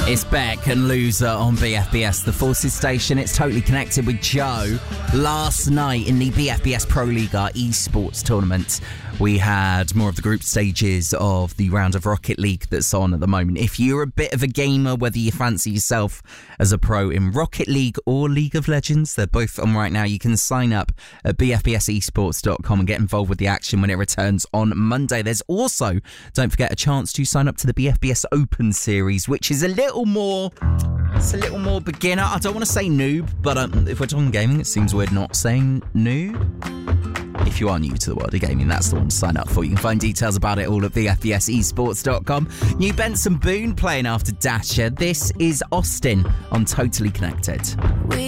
It's Beck and Loser on BFBS, the Forces station. It's Totally Connected with Joe. Last night in the BFBS Pro League esports tournament, we had more of the group stages of the round of Rocket League that's on at the moment. If you're a bit of a gamer, whether you fancy yourself as a pro in Rocket League or League of Legends, they're both on right now. You can sign up at bfbsesports.com and get involved with the action when it returns on Monday. There's also, don't forget, a chance to sign up to the BFBS Open Series, which is a little more beginner. I don't want to say noob, but if we're talking gaming, it seems weird not saying noob. If you are new to the world of gaming, that's the one to sign up for. You can find details about it all at bfbsesports.com. New Benson Boone playing after Dasher. This is Austin on Totally Connected.